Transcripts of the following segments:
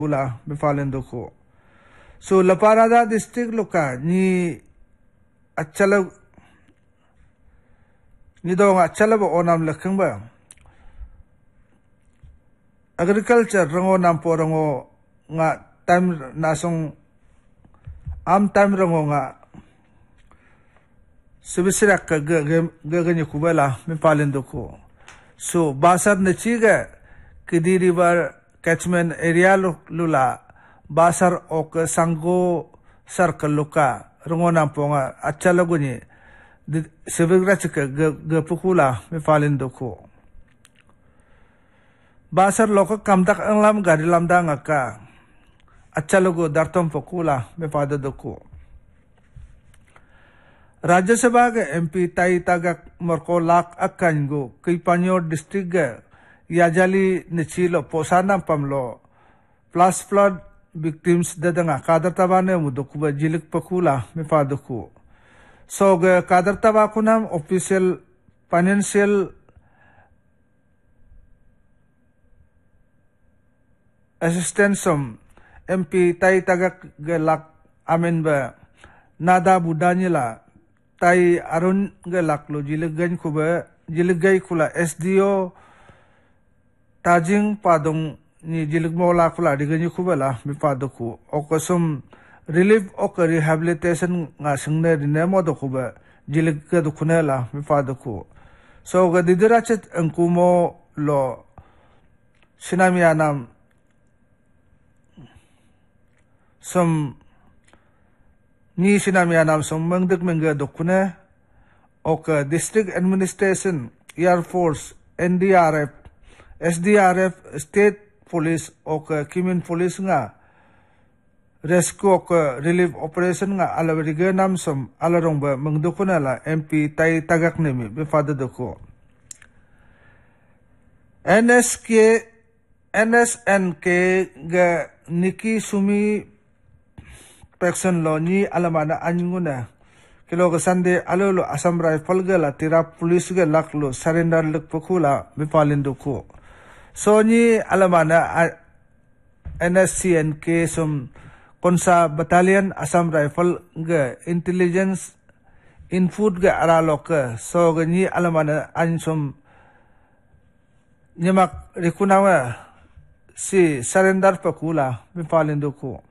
Pula befallen doko. So La Parada district loka ni achala ni do achala ba onam lakhang ba. Agriculture rango nampo rango nga time nasong time rango nga subisirak ka gaganyo kubala befallen doko. So basar na chiga Kidi River catchment area lula basar ok sanggo circle luka rungo namponga achala guni sevegra chika gapukula me falin doko basar loka kamtak anglam gari lamda ngaka achala go dartom pokula me fada doko Rajya Sabha ke MP Tai Tagak Morko Lak Akango Kipanyor district ke Yajali Nichilo Posana Pamlo plus flood victims dadanga Kadartabane Mudukuba Jilik Pakula Mifaduku. So Kadartabakunam official financial assistance MP Tai Tagak Gelak Amenba Nada Budanyela Tai Arun Gelaklo Jiligan Kuba Jiligai Kula SDO Tajing Padong ni Jiligmola Kula Diganyu Kubala Mifadoku Okosum relief ok rehabilitation nga singne dinemo dokuba Jiligga dukunela Mifadoku So Gadidirachet Angkumo lo Sinamianam Some Ni sinamianam som mangdak mangga dokune ok district administration air force NDRF SDRF state police ok kimin police nga rescue ok relief operation nga alawariga nam som alarong ba mangdokuna la MP Tai Tagak nemi befada doko NSNK ga Niki Sumi Pection lo ni alamana anyunguna kilo ka sande alolo Assam Rifle gala tira police ga laklo surrender lak pakula bifalin doko so ni alamana NSCNK sum konsa battalion Assam Rifle ga intelligence input ga araloka so ga ni alamana ansum nyamak rikunawa si surrender pakula bifalin doko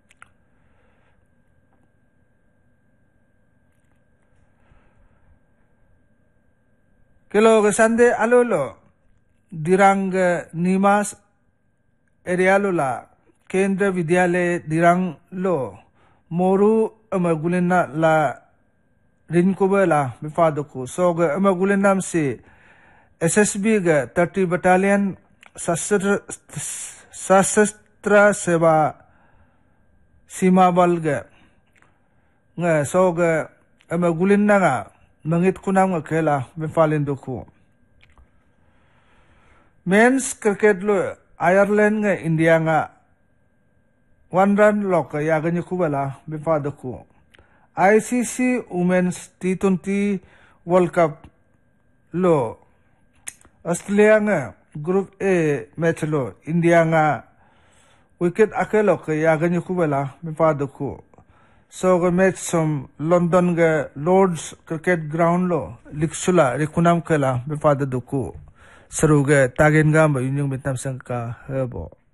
Kilo sande alolo dirang nimas area lula Kendra Vidyalaya dirang lo moru amagulina la rinkubela mifadoko so ga amagulinam si SSB ga 30 battalion sastra seva sima bal ga nga so ga amagulina nga Mangit kunam nga kela befalin doko. Men's cricket lo Ireland nga India nga 1 run loka yaganyo kubala befadoko. ICC Women's T20 World Cup lo Australia nga Group A match lo India nga wicket akelo ka yaganyo kubala befadoko. So ga match som London ga Lords Cricket Ground lo liksula rikunam kala befada duku saruga tagen ga ma yunyong bitam sangka hebo